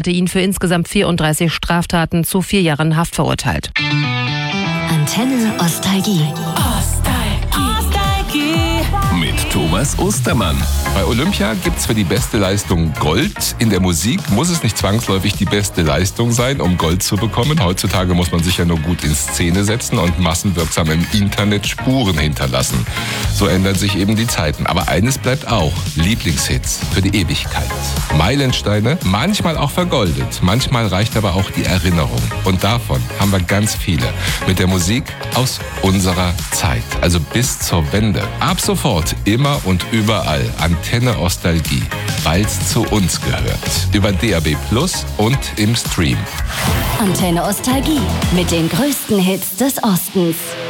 hatte ihn für insgesamt 34 Straftaten zu 4 Jahren Haft verurteilt. Antenne Ostalgie. Mit Thomas Ostermann. Bei Olympia gibt's für die beste Leistung Gold. In der Musik muss es nicht zwangsläufig die beste Leistung sein, um Gold zu bekommen. Heutzutage muss man sich ja nur gut in Szene setzen und massenwirksam im Internet Spuren hinterlassen. So ändern sich eben die Zeiten. Aber eines bleibt auch: Lieblingshits für die Ewigkeit. Meilensteine, manchmal auch vergoldet. Manchmal reicht aber auch die Erinnerung. Und davon haben wir ganz viele. Mit der Musik aus unserer Zeit. Also bis zur Wende. Ab sofort, immer und überall. Antenne Ostalgie, weil's zu uns gehört. Über DAB+ und im Stream. Antenne Ostalgie mit den größten Hits des Ostens.